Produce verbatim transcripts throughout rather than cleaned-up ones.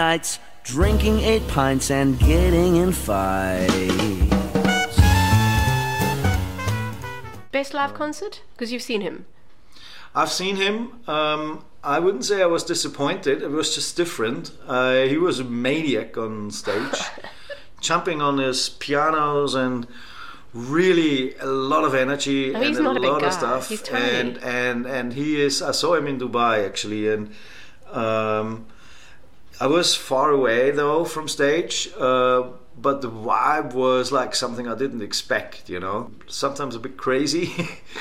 nights, drinking eight pints and getting in fights. Best live concert? Because you've seen him. I've seen him. Um, I wouldn't say I was disappointed. It was just different. Uh, he was a maniac on stage, jumping on his pianos and really a lot of energy Oh, and he's a not a big lot guy. of stuff. He's tiny. And and and he is. I saw him in Dubai actually, and um, I was far away though from stage. Uh, but the vibe was like something I didn't expect. You know, sometimes a bit crazy.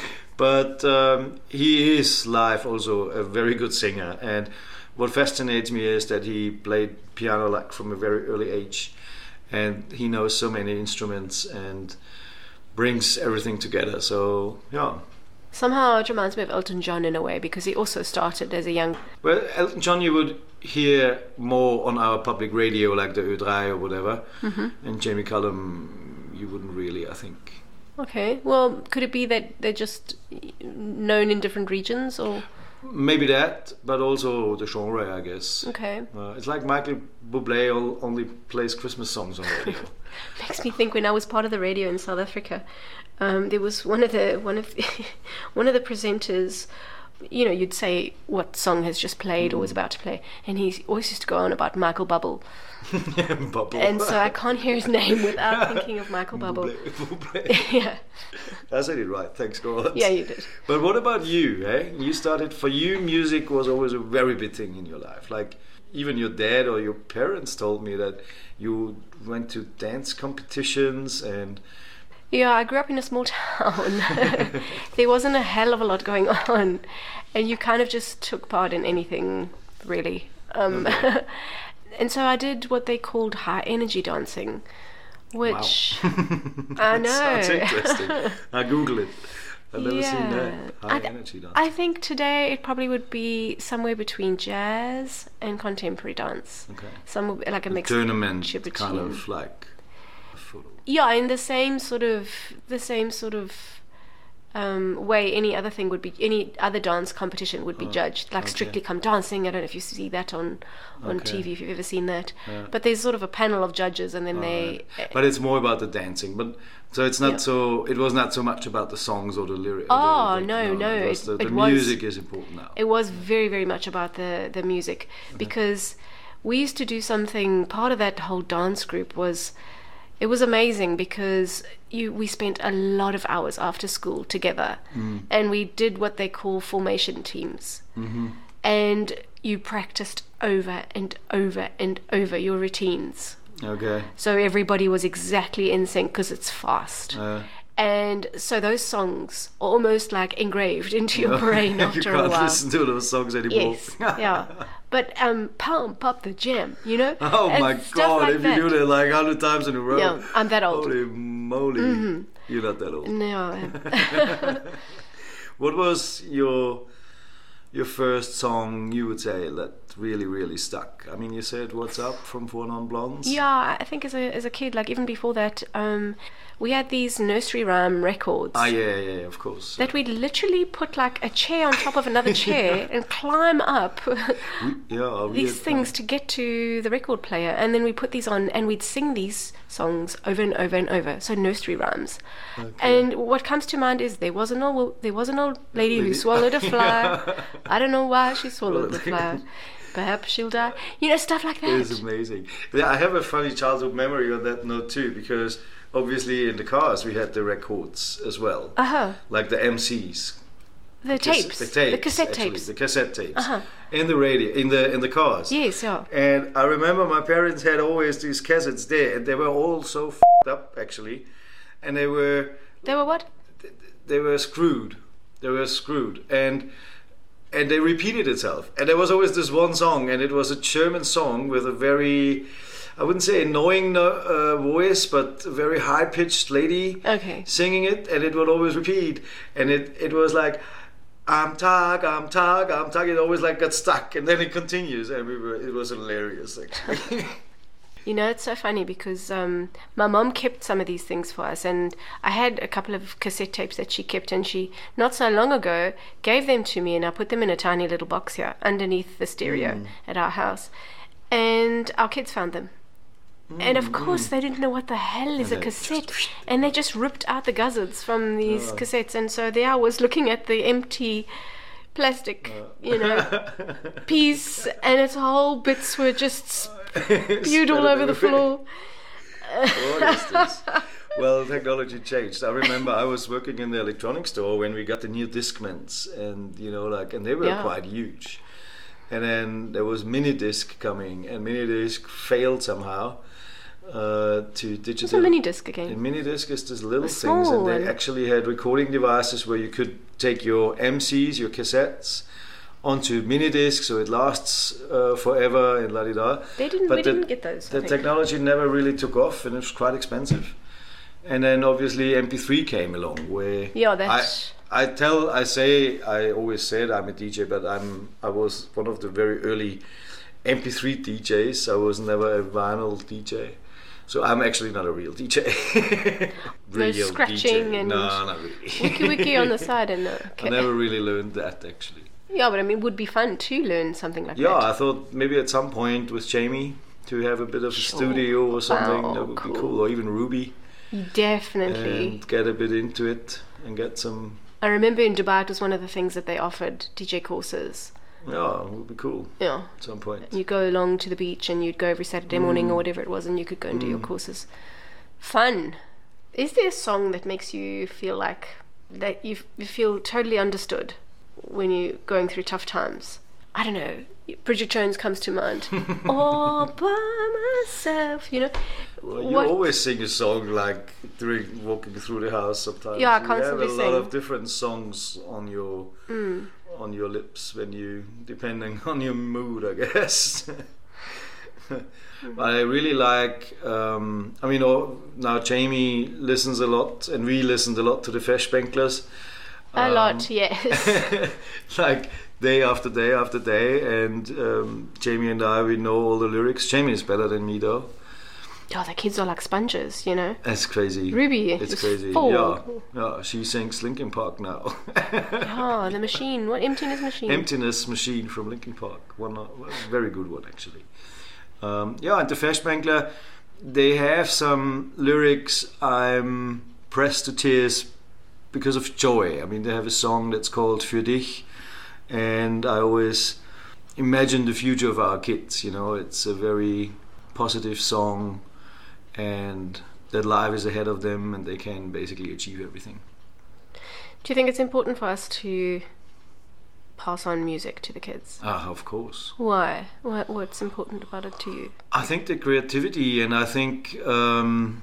But um, he is live also a very good singer, and what fascinates me is that he played piano like from a very early age, and he knows so many instruments and brings everything together. So yeah. Somehow it reminds me of Elton John in a way, because he also started as a young... Well, Elton John you would hear more on our public radio, like the Ö three or whatever, mm-hmm. and Jamie Cullum you wouldn't really, I think. Okay, well, could it be that they're just known in different regions, or...? Maybe that, but also the genre, I guess. Okay. Uh, it's like Michael Bublé only plays Christmas songs on radio. Makes me think when I was part of the radio in South Africa, um, there was one of the one of the, one of the presenters. You know, you'd say what song has just played mm. or was about to play, and he always used to go on about Michael Bubble. Bubble. And so I can't hear his name without thinking of Michael Bubble. Bublé, Bublé. Yeah. I said it right, thanks God. Yeah, you did. But what about you, eh? You started, for you, music was always a very big thing in your life. Like, even your dad or your parents told me that you went to dance competitions and... Yeah, I grew up in a small town. There wasn't a hell of a lot going on, and you kind of just took part in anything, really. Um, okay. And so I did what they called high energy dancing, which wow. I know. Sounds interesting. I Google it. I've never yeah. seen that. High I th- energy dancing. I think today it probably would be somewhere between jazz and contemporary dance. Okay. Some like a, a mix tournament between, kind of like. Yeah, in the same sort of the same sort of um, way any other thing would be, any other dance competition would be oh, judged, like okay. Strictly Come Dancing. I don't know if you see that on on okay. T V, if you've ever seen that. Yeah. But there's sort of a panel of judges, and then oh, they. Right. But it's more about the dancing, but so it's not yeah. so. It was not so much about the songs or the lyrics. Oh the, the, no, no, no. It was the, the it music was, is important now. It was very, very much about the the music okay. because we used to do something. Part of that whole dance group was. It was amazing because you we spent a lot of hours after school together, mm. and we did what they call formation teams, mm-hmm. and you practiced over and over and over your routines. Okay. So everybody was exactly in sync because it's fast. Uh. And so those songs are almost like engraved into your brain after you can't a while. listen to those songs anymore. Yes, yeah. But um, pump up the jam, you know? Oh and my God, like if that. you do that like a hundred times in a row. Yeah, I'm that old. Holy moly. Mm-hmm. You're not that old. No, I am. What was your your first song you would say that really, really stuck? I mean, you said What's Up from Four Non Blondes. Yeah, I think as a as a kid, like even before that, um, we had these nursery rhyme records. Ah, yeah, yeah, yeah, of course. That we'd literally put like a chair on top of another chair and climb up we, yeah, these things to get to the record player, and then we put these on and we'd sing these songs over and over and over. So nursery rhymes. Okay. And what comes to mind is there was an old there was an old lady, lady. who swallowed a fly. Yeah. I don't know why she swallowed the fly. Perhaps she'll die. You know, stuff like that. It is amazing. Yeah, I have a funny childhood memory on that note too, because obviously in the cars we had the records as well. Uh-huh. Like the M Cs. The tapes. The tapes. The cassette actually, tapes. The cassette tapes. Uh-huh. In the radio, in the in the cars. Yes, yeah. And I remember my parents had always these cassettes there, and they were all so f***ed up actually. And they were... They were what? They were screwed. They were screwed. And... And they repeated itself. And there was always this one song, and it was a German song with a very, I wouldn't say annoying uh, voice, but a very high-pitched lady okay. singing it, and it would always repeat. And it, it was like, I'm Tag, I'm Tag, I'm Tag. It always like got stuck, and then it continues, and we were, it was hilarious, actually. You know, it's so funny because um, my mom kept some of these things for us, and I had a couple of cassette tapes that she kept, and she, not so long ago, gave them to me, and I put them in a tiny little box here underneath the stereo mm. at our house. and our kids found them. And of course, they didn't know what the hell is And a they cassette. just- And they just ripped out the guzzards from these Oh. cassettes. And so there I was looking at the empty plastic, you know, piece. And its whole bits were just spewed all over the floor. What is this? Well, technology changed. I remember I was working in the electronics store when we got the new Discmans, and you know, like, and they were Yeah. quite huge. And then there was Minidisc coming, and Minidisc failed somehow uh, to digital. What's a mini disc again? And Minidisc is just little A things, small and they one. actually had recording devices where you could take your M Cs, your cassettes, onto Minidisc, so it lasts uh, forever and la di da. They didn't. But we the- didn't get those. I The think. technology never really took off, and it was quite expensive. And then obviously M P three came along, where Yeah, I, that's. I tell, I say, I always said I'm a D J, but I'm I was one of the very early M P three D Js. I was never a vinyl D J, so I'm actually not a real D J. real scratching D J. and no, not really. Wiki wiki on the side and uh, okay. I never really learned that actually. Yeah, but I mean, it would be fun to learn something like Yeah, that. I thought maybe at some point with Jamie to have a bit of a Sure. studio or something, Wow, that would cool. be cool, or even Ruby. Definitely. And get a bit into it and get some. I remember in Dubai, it was one of the things that they offered D J courses. Yeah, it would be cool Yeah. at some point. You go along to the beach and you'd go every Saturday morning Mm. or whatever it was, and you could go and do your courses. Fun. Is there a song that makes you feel like that you, you feel totally understood when you're going through tough times? I don't know. Bridget Jones comes to mind. All by myself, you know. Well, you What- always sing a song like during walking through the house. Sometimes Yeah, I you constantly have a lot sing. of different songs on your Mm. on your lips when you, depending on your mood, I guess. But I really like. Um, I mean, oh, now Jamie listens a lot, and we listened a lot to the Feshbanklers. A Um, lot, yes. like day after day after day, and um, Jamie and I, we know all the lyrics. Jamie is better than me though. Oh, the kids are like sponges, you know. That's crazy. Ruby It's is crazy. full. Yeah, yeah. She sings Linkin Park now. Oh, the machine. What emptiness machine? Emptiness Machine from Linkin Park. One, uh, one very good one actually. Um, yeah, and the Feshbankler, they have some lyrics I'm pressed to tears because of joy. I mean, they have a song that's called Für dich, and I always imagine the future of our kids. You know, it's a very positive song, and that life is ahead of them, and they can basically achieve everything. Do you think it's important for us to pass on music to the kids? Ah, of course. Why? What, what's important about it to you? I think the creativity, and I think um,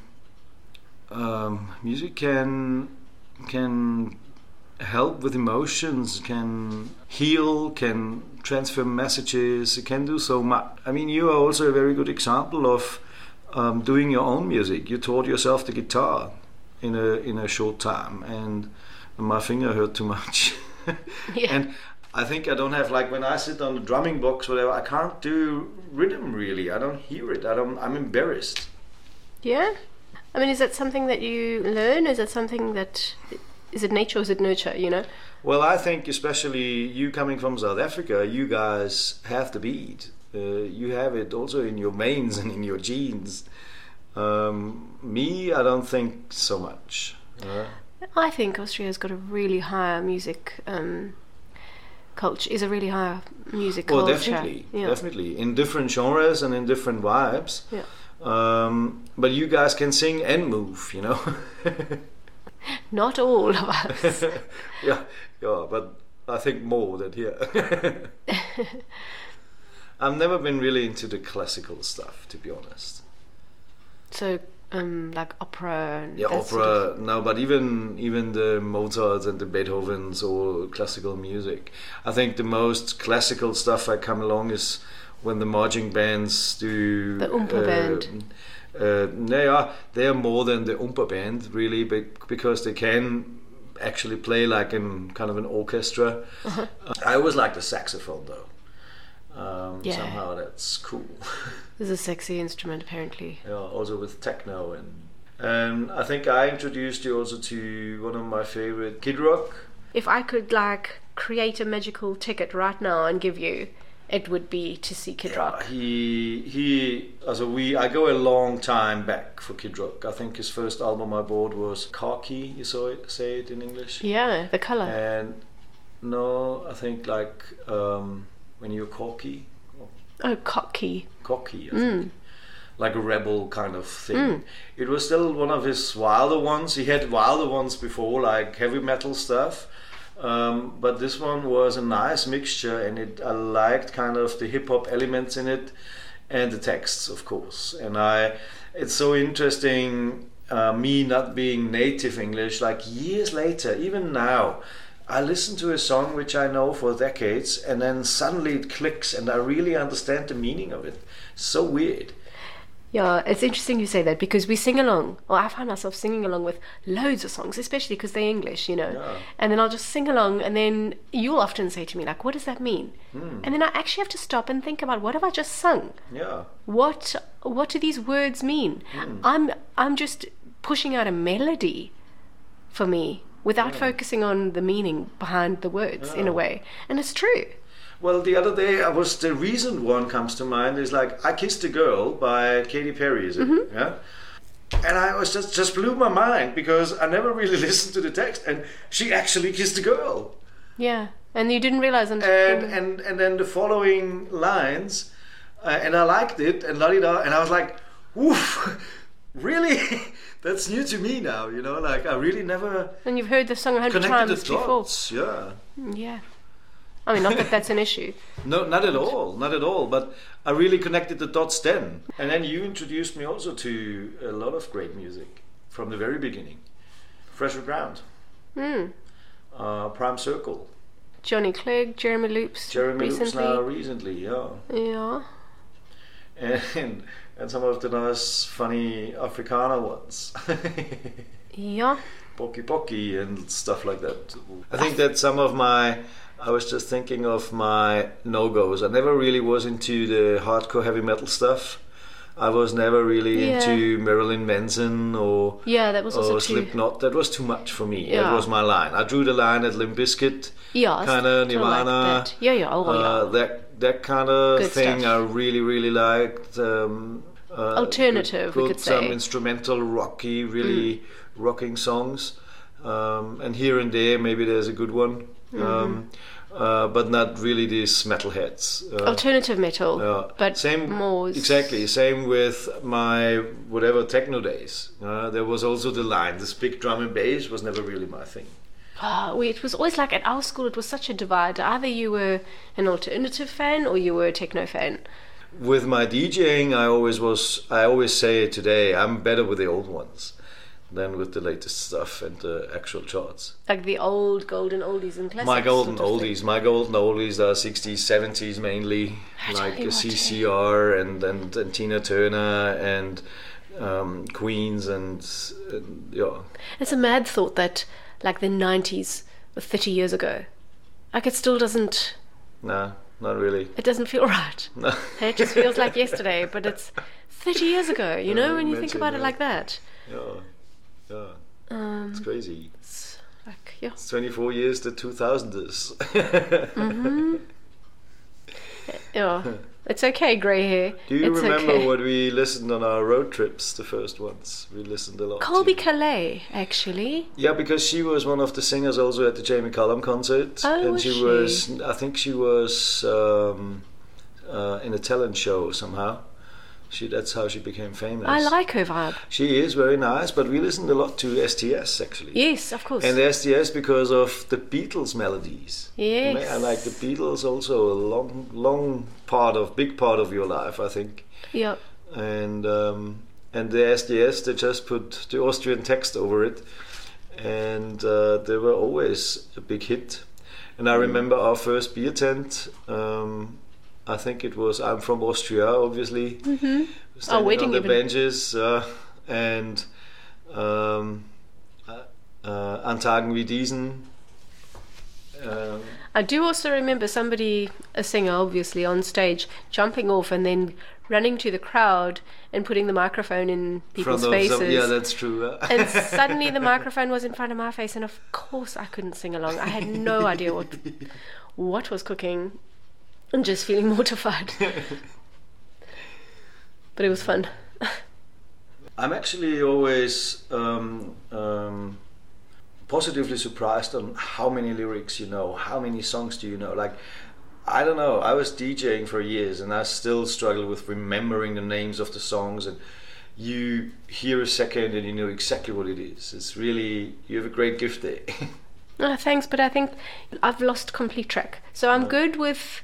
um, music can can help with emotions, can heal, can transfer messages, it can do so much. I mean, you are also a very good example of um, doing your own music. You taught yourself the guitar in a in a short time, and my finger hurt too much. Yeah. And I think I don't have, like, when I sit on the drumming box, whatever, I can't do rhythm really. I don't hear it. I don't. I'm embarrassed. Yeah? I mean, is that something that you learn? Is it something that... Is it nature or is it nurture, you know? Well, I think especially you coming from South Africa, you guys have the beat. Uh, you have it also in your veins and in your genes. Um, me, I don't think so much. Uh, I think Australia's got a really high music um, culture, is a really high music well, culture. definitely, Yeah. definitely. In different genres and in different vibes. Yeah. Um, but you guys can sing and move, you know. Not all of us. yeah, yeah, but I think more than here. I've never been really into the classical stuff, to be honest. So, um, like opera and Yeah, that opera. sort of- No, but even even the Mozarts and the Beethovens or classical music. I think the most classical stuff I come along is when the marching bands do The Oompa band. Uh, they are they are more than the Oompa band really, but because they can actually play like in kind of an orchestra. Uh-huh. Uh, I always like the saxophone though. Um, Yeah. Somehow that's cool. This is a sexy instrument, apparently. Yeah, also with techno, and and I think I introduced you also to one of my favorite, Kid Rock. If I could, like, create a magical ticket right now and give you, it would be to see Kid Rock. He he. Also we. I go a long time back for Kid Rock. I think his first album I bought was Khaki. You saw it, say it in English. Yeah, the color. And no, I think like um, when you're cocky. Oh, cocky. Cocky. I Mm. think. Like a rebel kind of thing. Mm. It was still one of his wilder ones. He had wilder ones before, like heavy metal stuff. Um, but this one was a nice mixture, and it I liked kind of the hip hop elements in it, and the texts, of course. And I, it's so interesting. Uh, me not being native English, like years later, even now, I listen to a song which I know for decades, and then suddenly it clicks, and I really understand the meaning of it. So weird. Yeah, it's interesting you say that because we sing along. Well, I find myself singing along with loads of songs, especially because they're English, you know. Yeah. And then I'll just sing along, and then you'll often say to me, like, what does that mean? Mm. And then I actually have to stop and think about, what have I just sung? Yeah. What What do these words mean? Mm. I'm I'm just pushing out a melody for me without Yeah. focusing on the meaning behind the words in a Yeah. way. And it's true. Well, the other day I was the recent one comes to mind is like I Kissed a Girl by Katy Perry, is it? Mm-hmm. Yeah. And I was just just blew my mind because I never really listened to the text, and she actually kissed a girl. Yeah. And you didn't realize until And and and then the following lines, uh, and I liked it, and la di da, and I was like, "Oof, really? That's new to me now." You know, like I really never and you've heard the song a hundred connected times the before. dots. Yeah. Yeah. I mean, not that that's an issue. No, not at all, not at all. But I really connected the dots then. And then you introduced me also to a lot of great music from the very beginning. Fresher Ground, Mm. uh, Prime Circle, Johnny Clegg, Jeremy Loops. Jeremy recently. Loops now recently, yeah. Yeah. And and some of the nice, funny Afrikaner ones. Yeah. Pocky Pocky and stuff like that. I think that some of my, I was just thinking of my no-goes. I never really was into the hardcore heavy metal stuff. I was never really Yeah. into Marilyn Manson or, Yeah, that was also or too. Slipknot. That was too much for me. Yeah. That was my line. I drew the line at Limp Bizkit, Yeah. kind of still like Nirvana. that. Yeah, yeah. Oh, uh, yeah. that that kind of Good thing stuff. I really really liked. Um, uh, Alternative, we good, could some say. instrumental rocky, really Mm. rocking songs, um, and here and there maybe there's a good one, Mm-hmm. um, uh, but not really these metalheads. Uh, Alternative metal. yeah. But same more. s- exactly same with my whatever techno days. Uh, there was also the line. This big drum and bass was never really my thing. Ah, we, it was always like at our school, it was such a divide. Either you were an alternative fan or you were a techno fan. With my DJing, I always was. I always say it today. I'm better with the old ones than with the latest stuff and the actual charts. Like the old golden oldies and classics. My golden sort of thing. oldies, my golden oldies are sixties, seventies mainly, I tell like you a what, C C R and, and and Tina Turner and um, Queens and, and yeah. It's a mad thought that like the nineties were thirty years ago. Like it still doesn't, Nah, not really. it doesn't feel right. No. It just feels like yesterday, but it's thirty years ago, you know, Yeah, when you think imagine, about it yeah. like that. Yeah, yeah, Um, it's crazy. it's like, yeah. It's twenty-four years to two thousand is. Mm-hmm. Yeah. It's okay, grey hair. Do you it's remember okay. what we listened on our road trips, the first ones? We listened a lot. Colby to. Calais, actually. Yeah, because she was one of the singers also at the Jamie Cullum concert. Oh, and was she, she? was, I think she was um, uh, in a talent show somehow. She That's how she became famous. I like her vibe. She is very nice, but we listened a lot to S T S actually. Yes, of course. And S T S because of the Beatles melodies. Yes. I like the Beatles also a long, long part of, big part of your life, I think. Yeah. And um, and the S D S, they just put the Austrian text over it, and uh, they were always a big hit. And I remember our first beer tent. Um, I think it was I'm from Austria, obviously. Mm-hmm. Standing waiting on the even. benches uh, and um, uh, uh, An Tagen wie diesen. Um, I do also remember somebody, a singer obviously, on stage, jumping off and then running to the crowd and putting the microphone in people's front of faces. some- yeah, that's true. uh. And suddenly the microphone was in front of my face, and of course I couldn't sing along. I had no idea what what was cooking. And just feeling mortified. But it was fun. I'm actually always um, um, positively surprised on how many lyrics you know, how many songs do you know. Like, I don't know, I was DJing for years and I still struggle with remembering the names of the songs, and you hear a second and you know exactly what it is. It's really, you have a great gift there. Oh, thanks, but I think I've lost complete track. So I'm good with,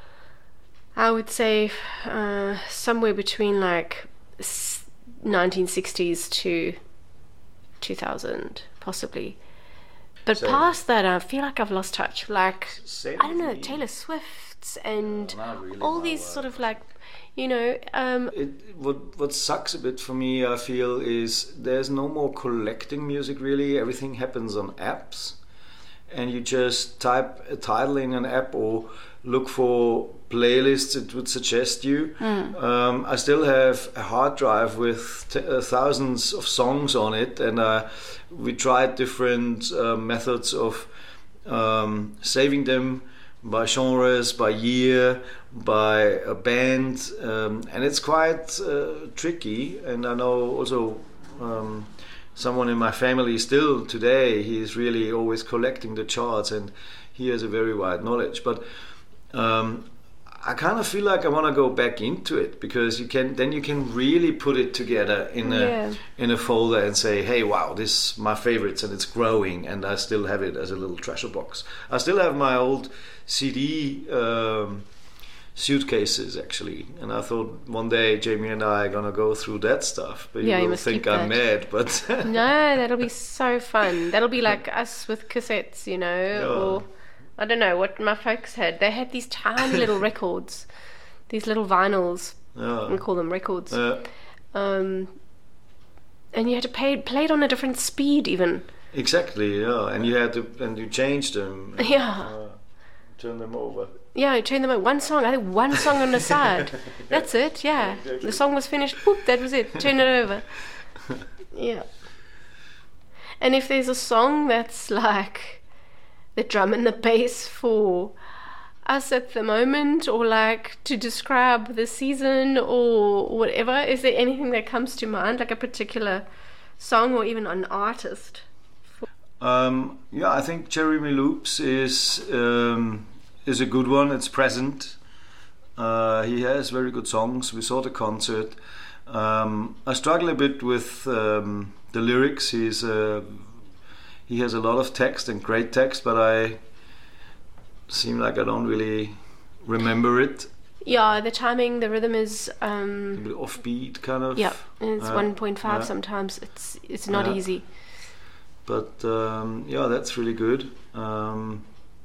I would say, uh, somewhere between like nineteen sixties to two thousand, possibly. But Same. past that, I feel like I've lost touch. Like, Same I don't know, with me. Taylor Swift and No, not really, all no, these uh, sort of like, you know, um, It, what what sucks a bit for me, I feel, is there's no more collecting music really. Everything happens on apps, and you just type a title in an app or look for playlists it would suggest you. Mm. Um, I still have a hard drive with t- uh, thousands of songs on it, and uh, we tried different uh, methods of um, saving them by genres, by year, by a band, um, and it's quite uh, tricky. And I know also um, someone in my family still today, he is really always collecting the charts, and he has a very wide knowledge. But um, I kind of feel like I want to go back into it, because you can then you can really put it together in a Yeah. in a folder and say, hey, wow, this is my favorites, and it's growing, and I still have it as a little treasure box. I still have my old C D um, suitcases actually, and I thought one day Jamie and I are gonna go through that stuff, but Yeah, you you will must think keep I'm that. mad. But no, that'll be so fun. That'll be like us with cassettes, you know, Yeah. or I don't know what my folks had. They had these tiny little records, these little vinyls. yeah, We call them records. uh, Um, and you had to play, play it on a different speed even. exactly, yeah, and you had to and you changed them, and, Yeah. uh, turn them over. Yeah, I turned them at one song. I think one song on the side. That's it. Yeah, the song was finished. Whoop, that was it. Turn it over. Yeah. And if there's a song that's like the drum and the bass for us at the moment, or like to describe the season or whatever, is there anything that comes to mind, like a particular song or even an artist? Um, yeah, I think Jeremy Loops is um, is a good one. It's present. Uh, he has very good songs. We saw the concert. Um, I struggle a bit with um, the lyrics. He's uh, he has a lot of text and great text, but I seem like I don't really remember it. Yeah, the timing, the rhythm is A um bit offbeat, kind of. yeah, it's Uh, one point five yeah. sometimes. It's it's not Yeah. easy. But um, yeah, that's really good. Um,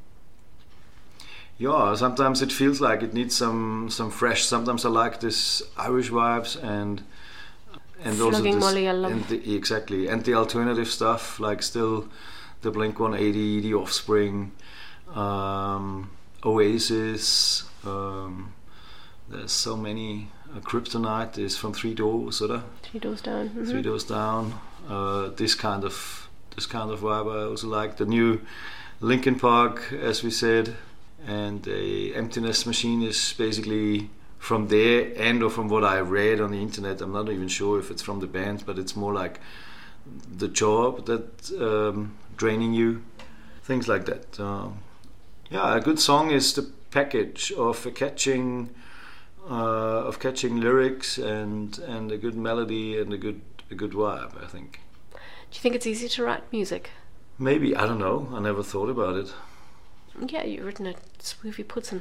yeah, sometimes it feels like it needs some some fresh. Sometimes I like this Irish vibes and and also Flogging this, Molly, I love. and the, exactly, and the alternative stuff, like still the Blink one eighty, the Offspring, um, Oasis. Um, there's so many. Uh, Kryptonite is from Three Doors, oder? Three Doors Down. Mhm. Three Doors Down. Uh, this kind of this kind of vibe I also like. The new Linkin Park, as we said, and the Emptiness Machine is basically from there, and or from what I read on the internet. I'm not even sure if it's from the band, but it's more like the job that um, draining you, things like that. Uh, yeah, a good song is the package of a catching uh, of catching lyrics and and a good melody and a good a good vibe, I think. Do you think it's easy to write music? Maybe, I don't know. I never thought about it. Yeah, you've written a swoopy putzen.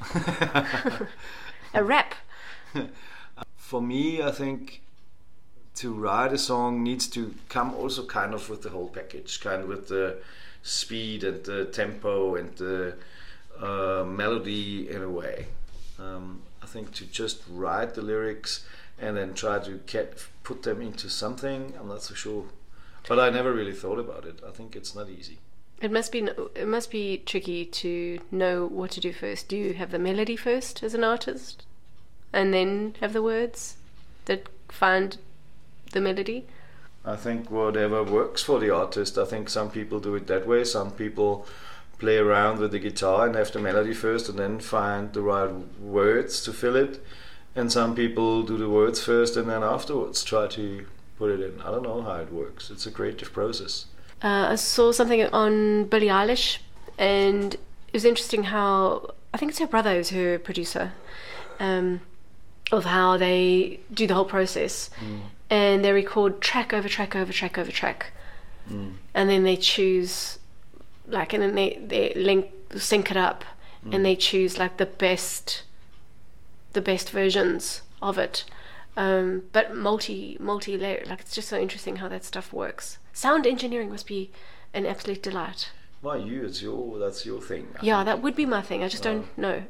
A rap. For me, I think to write a song needs to come also kind of with the whole package, kind of with the speed and the tempo and the uh, melody in a way. Um, I think to just write the lyrics and then try to get, put them into something, I'm not so sure. But I never really thought about it. I think it's not easy. It must be it must be tricky to know what to do first. Do you have the melody first as an artist, and then have the words that find the melody? I think whatever works for the artist. I think some people do it that way. Some people play around with the guitar and have the melody first and then find the right words to fill it. And some people do the words first and then afterwards try to put it in. I don't know how it works. It's a creative process. Uh, I saw something on Billie Eilish, and it was interesting how, I think it's her brother who's her producer, um, of how they do the whole process. Mm. And they record track over track over track over track. Mm. And then they choose, like, and then they, they link, sync it up, mm. and they choose, like, the best, the best versions of it. Um, but multi, multi-layer, like, it's just so interesting how that stuff works. Sound engineering must be an absolute delight. Well, you, it's your, that's your thing. I yeah, think. that would be my thing. I just uh, don't know.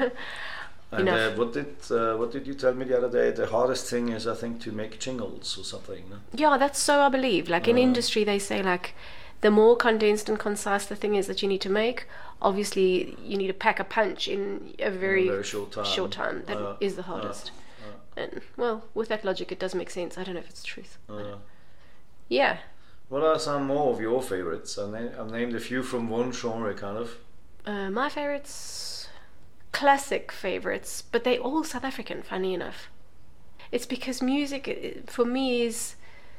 and uh, what did uh, what did you tell me the other day? The hardest thing is, I think, to make jingles or something. No? Yeah, that's so I believe. Like, in uh, industry, they say, like, the more condensed and concise the thing is that you need to make, obviously you need to pack a punch in a very, a very short time. Short time. That uh, is the hardest. Uh, And, well, with that logic, it does make sense. I don't know if it's truth. Uh, yeah. What are some more of your favorites? I na- I've named a few from one genre, kind of. Uh, my favorites, classic favorites, but they all South African, funny enough. It's because music, it, for me, is...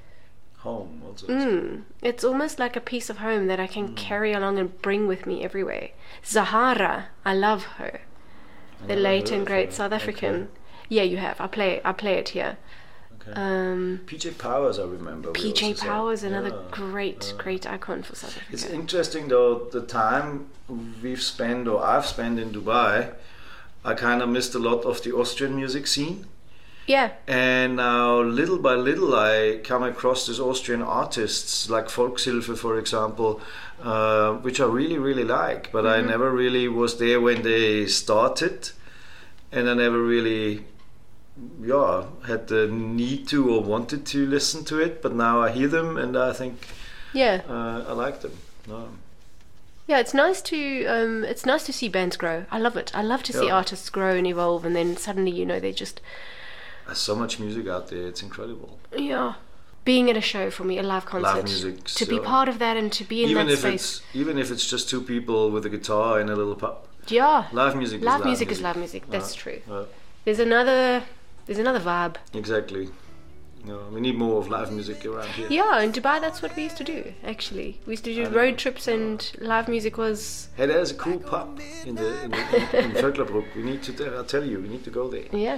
home, also. Mm, it's almost like a piece of home that I can mm. carry along and bring with me everywhere. Zahara, I love her. I the late and great her. South African... Okay. Yeah, you have. I play. I play it here. Okay. Um, P J Powers, I remember. P J Powers, another yeah. great, uh, great icon for South Africa. It's interesting though, the time we've spent, or I've spent in Dubai, I kind of missed a lot of the Austrian music scene. Yeah. And now, little by little, I come across these Austrian artists, like Volkshilfe, for example, uh, which I really, really like. But mm-hmm. I never really was there when they started, and I never really... yeah, had the need to or wanted to listen to it, but now I hear them and I think yeah, uh, I like them. No. Yeah, it's nice to um, it's nice to see bands grow. I love it. I love to see yeah. artists grow and evolve, and then suddenly, you know, they just... There's so much music out there. It's incredible. Yeah, being at a show for me, a live concert, live music, to so be part of that and to be in even that if space. It's, even if it's just two people with a guitar in a little pub. Yeah, live music. Live, is live music, music is live music. That's uh, true. Uh, There's another. There's another vibe. Exactly. No, we need more of live music around here. Yeah, in Dubai that's what we used to do, actually. We used to do road trips and live music was... Hey, there's a cool pub in the in, the, in, in Vöcklerbruck. We need to, I'll tell you, we need to go there. Yeah.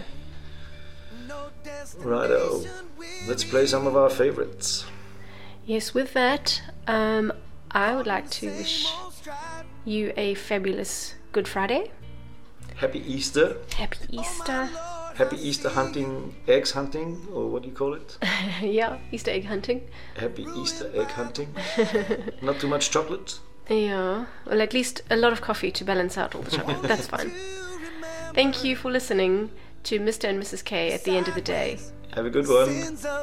Righto. Let's play some of our favorites. Yes, with that, um, I would like to wish you a fabulous Good Friday. Happy Easter. Happy Easter. Happy Easter hunting, eggs hunting, or what do you call it? Yeah, Easter egg hunting. Happy Easter egg hunting. Not too much chocolate. Yeah, well, at least a lot of coffee to balance out all the chocolate. That's fine. Thank you for listening to Mister and Missus K at the end of the day. Have a good one.